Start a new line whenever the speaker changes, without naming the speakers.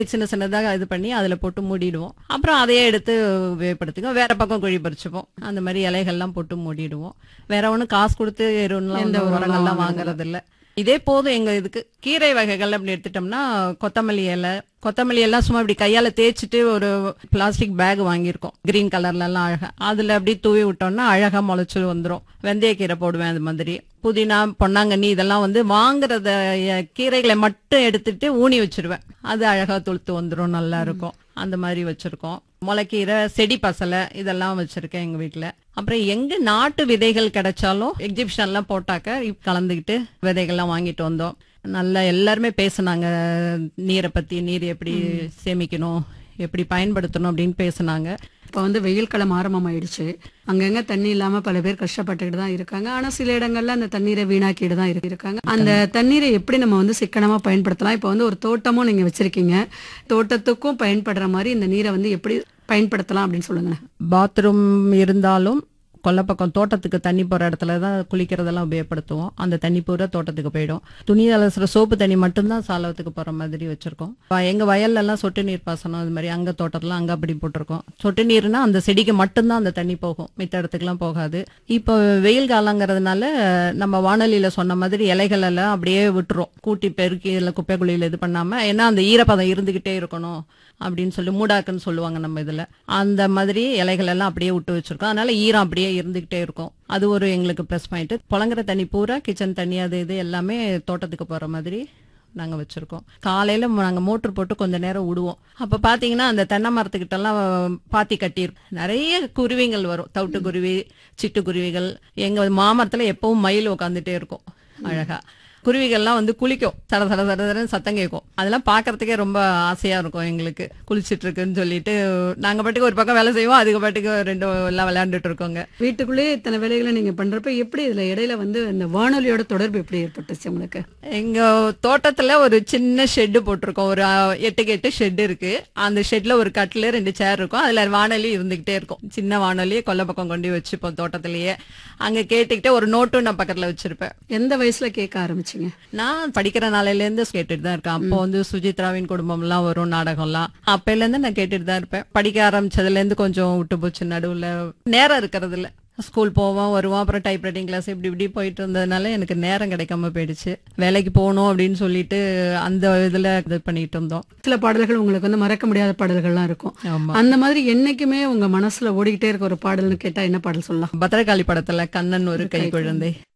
சின்ன சின்னதாக இது பண்ணி அதுல போட்டு மூடிடுவோம். அப்புறம் அதையே எடுத்து உபயோகப்படுத்திக்குவோம். வேற பக்கம் குழி பறிச்சுப்போம். அந்த மாதிரி இலைகள்லாம் போட்டு மூடிடுவோம். வேற ஒண்ணும் காசு கொடுத்து எருவெல்லாம்
எந்த உரம்லாம்
உரங்கள்லாம்
வாங்குறது
வாங்குறது இல்ல. இதே போதும் எங்க இதுக்கு. கீரை வகைகள் அப்படி எடுத்துட்டோம்னா கொத்தமல்லி இலை, கொத்தமல்லி எல்லாம் சும்மா இப்படி கையால தேய்ச்சிட்டு ஒரு பிளாஸ்டிக் பேக் வாங்கியிருக்கோம். கிரீன் கலர்ல எல்லாம் அழகா அதுல அப்படி தூவி விட்டோம்னா அழகா முளைச்சு வந்துரும். வெந்தயக்கீரை போடுவேன் அது மாதிரி. புதினா, பொன்னாங்கண்ணி இதெல்லாம் வாங்குறத கீரைகளை மட்டும் எடுத்துட்டு ஊனி வச்சிருவேன். அது அழகா துளுத்து வந்துரும், நல்லா இருக்கும். அந்த மாதிரி வச்சிருக்கோம். முளைக்கீரை, செடி பசலை இதெல்லாம் வச்சிருக்கேன் எங்க வீட்டுல. அப்புறம் எங்க நாட்டு விதைகள் கிடைச்சாலும் எக்ஸிபிஷன்லாம் போட்டாக்க கலந்துக்கிட்டு விதைகள்லாம் வாங்கிட்டு வந்தோம். நல்லா எல்லாருமே பேசுனாங்க நீரை பத்தி, நீர் எப்படி சேமிக்கணும், எப்படி பயன்படுத்தணும் அப்படின்னு பேசுனாங்க.
இப்ப வெயில் காலம் ஆரம்பமாயிடுச்சு. அங்கங்க தண்ணி இல்லாம பல பேர் கஷ்டப்பட்டுக்கிட்டு தான் இருக்காங்க. ஆனா சில இடங்கள்ல அந்த தண்ணீரை வீணாக்கிட்டு தான் இருக்காங்க. அந்த தண்ணீரை எப்படி நம்ம சிக்கனமா பயன்படுத்தலாம்? இப்ப ஒரு தோட்டமும் நீங்க வச்சிருக்கீங்க. தோட்டத்துக்கும் பயன்படுற மாதிரி இந்த நீரை எப்படி பயன்படுத்தலாம் அப்படின்னு சொல்லுங்க.
பாத்ரூம் இருந்தாலும் கொல்லப்பக்கம் தோட்டத்துக்கு தண்ணி போற இடத்துல தான் குளிக்கிறதெல்லாம் உபயோகப்படுத்துவோம். அந்த தண்ணி பூரா தோட்டத்துக்கு போயிடும். துணி அலசுற சோப்பு தண்ணி மட்டும்தான் சாலவத்துக்கு போற மாதிரி வச்சிருக்கோம். எங்க வயல்ல எல்லாம் சொட்டு நீர் பாசனம் அது மாதிரி அங்க தோட்டத்துல அங்க அப்படி போட்டிருக்கோம். சொட்டு நீர்னா அந்த செடிக்கு மட்டும்தான் அந்த தண்ணி போகும், மித்த இடத்துக்குலாம் போகாது. இப்போ வெயில் காலங்கிறதுனால நம்ம வானொலியில சொன்ன மாதிரி இலைகள் எல்லாம் அப்படியே விட்டுரும். கூட்டி பெருக்கி இதுல குப்பை குழியில இது பண்ணாம, ஏன்னா அந்த ஈரப்பதம் இருந்துகிட்டே இருக்கணும் அப்படின்னு சொல்லி மூடாக்குன்னு சொல்லுவாங்க நம்ம இதுல. அந்த மாதிரி இலைகள் எல்லாம் அப்படியே விட்டு வச்சிருக்கோம். அதனால ஈரம் அப்படியே இருந்துகிட்டே இருக்கும். அது ஒரு எங்களுக்கு ப்ளஸ் பாயிண்ட். புழங்குற தண்ணி பூரா கிச்சன் தண்ணி அது இது எல்லாமே தோட்டத்துக்கு போற மாதிரி நாங்க வச்சிருக்கோம். காலையில நாங்க மோட்டர் போட்டு கொஞ்ச நேரம் விடுவோம். அப்ப பாத்தீங்கன்னா அந்த தென்னை மரத்துக்கிட்ட எல்லாம் பாத்தி கட்டியிருக்கும். நிறைய குருவிகள் வரும். தவிட்டு குருவி, சிட்டுக்குருவிகள். எங்க மாமரத்துல எப்பவும் மயில் உட்காந்துட்டே இருக்கும் அழகா. குருவிகள்லாம் குளிக்கும். தட தட தடன்னு சத்தம் கேட்கும். அதெல்லாம் பாக்குறதுக்கே ரொம்ப ஆசையா இருக்கும் எங்களுக்கு. குளிச்சிட்டு இருக்குன்னு சொல்லிட்டு நாங்க பாட்டுக்கு ஒரு பக்கம் வேலை செய்வோம், அதுக்கு பாட்டுக்கு ரெண்டும் எல்லாம் விளையாண்டுட்டு இருக்கோங்க.
வீட்டுக்குள்ளேயே இத்தனை வேலைகளை நீங்க பண்றப்ப எப்படி இதுல இடையில இந்த வானொலியோட தொடர்பு எப்படி ஏற்பட்டுச்சு உங்களுக்கு?
எங்க தோட்டத்துல ஒரு சின்ன ஷெட்டு போட்டிருக்கோம். ஒரு 8க்கு 8 ஷெட் இருக்கு. அந்த ஷெட்ல ஒரு கட்டில 2 சேர் இருக்கும். அதுல வானொலி இருந்துகிட்டே இருக்கும். சின்ன வானொலியை கொல்ல பக்கம் கொண்டு வச்சுப்போம் தோட்டத்திலேயே. அங்க கேட்டுக்கிட்டே ஒரு நோட்டும் நான் பக்கத்துல வச்சிருப்பேன்.
எந்த வயசுல கேட்க ஆரம்பிச்சு?
நான் படிக்கிற நாளையில இருந்து கேட்டுட்டு தான் இருக்கேன். அப்போ சுஜித்ராவின் குடும்பம் எல்லாம் வரும், நாடகம் எல்லாம். அப்பையில இருந்து நான் கேட்டுட்டு தான் இருப்பேன். படிக்க ஆரம்பிச்சதுல இருந்து கொஞ்சம் விட்டு போச்சு, நடுவுல நேரம் இருக்கிறது இல்ல. ஸ்கூல் போவோம் வருவோம், அப்புறம் டைப்ரைட்டிங் கிளாஸ் இப்படி போயிட்டு இருந்ததுனால எனக்கு நேரம் கிடைக்காம போயிடுச்சு. வேலைக்கு போகணும் அப்படின்னு சொல்லிட்டு அந்த இதுல இது பண்ணிட்டு இருந்தோம்.
சில பாடல்கள் உங்களுக்கு மறக்க முடியாத பாடல்கள்லாம் இருக்கும். அந்த மாதிரி என்னைக்குமே உங்க மனசுல ஓடிக்கிட்டே இருக்க ஒரு பாடல்னு கேட்டா என்ன பாடல் சொல்லலாம்?
பத்திரகாளி படத்துல கண்ணன் ஒரு கை குழந்தை.